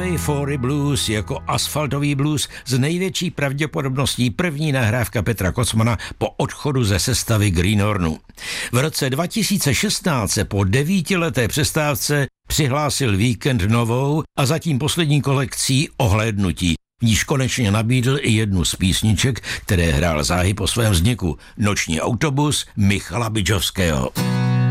LA Fory Blues jako asfaltový blues z největší pravděpodobností první nahrávka Petra Kocmana po odchodu ze sestavy Greenhornu. V roce 2016 se po 9leté přestávce přihlásil Víkend novou a zatím poslední kolekcí Ohlédnutí. V níž konečně nabídl i jednu z písniček, které hrál záhy po svém vzniku, Noční autobus Michala Bidžovského.